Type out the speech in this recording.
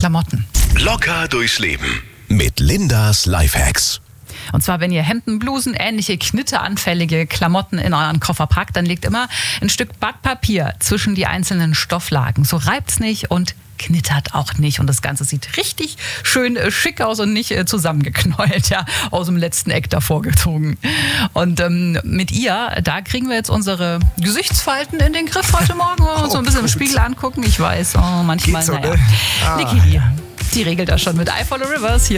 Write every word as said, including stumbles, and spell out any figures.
Klamotten. Locker durchs Leben mit Lindas Lifehacks. Und zwar, wenn ihr Hemden, Blusen, ähnliche knitteanfällige Klamotten in euren Koffer packt, dann legt immer ein Stück Backpapier zwischen die einzelnen Stofflagen. So reibt's nicht und knittert auch nicht. Und das Ganze sieht richtig schön äh, schick aus und nicht äh, zusammengeknäult, ja, aus dem letzten Eck davor gezogen. Und ähm, mit ihr, da kriegen wir jetzt unsere Gesichtsfalten in den Griff heute Morgen. Wollen wir uns so ein bisschen im Spiegel angucken. Ich weiß, oh, manchmal, Geht so, naja. ne? Ah. Niki, die regelt das schon mit I Follow Rivers hier.